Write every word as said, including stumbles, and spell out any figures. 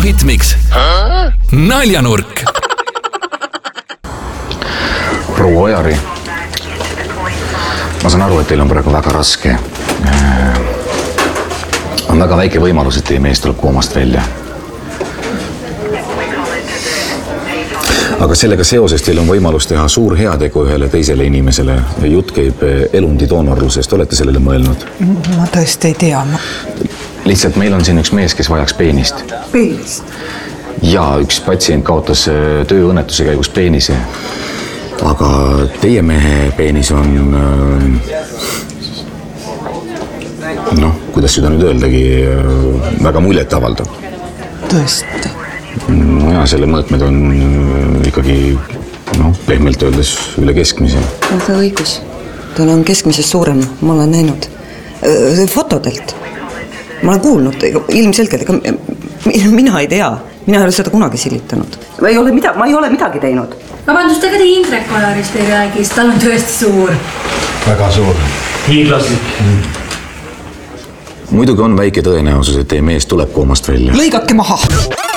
Suhitmiks Naljanurk. Proua Ojari, ma saan aru, et teil on praegu väga raske. On väga väike võimalus, et teie mees tuleb koomast välja. Aga sellega seoses teil on võimalus teha suur heategu ühele teisele inimesele. Jutt käib elundi doonorlusest. Olete sellele mõelnud? Ma tõesti ei tea. Ma... Lihtsalt meil on siin üks mees, kes vajaks peenist. Peenist? Ja üks patsient kaotas tööõnnetuse käigus peenise. Aga teie mehe peenis on... noh, kuidas seda nüüd öeldagi, väga muljet avaldav. Tõesti? No ja, selle mõõtmed on ikkagi, noh, pehmelt öeldes üle keskmise. No see õigus. Tal on keskmisest suurem, ma olen näinud. Fotodelt. Ma olen kuulnud, ilmselgelt, ega mina ei tea. Mina ei ole seda kunagi silitanud. Ma ei ole, mida, ma ei ole midagi teinud. Vabandust, ega te Indrek Ojarist ei räägi, tal on tõesti suur. Väga suur. Hiiglaslik. Muidugi on väike tõenäosus, et teie mees tuleb koomast välja. Lõigake maha!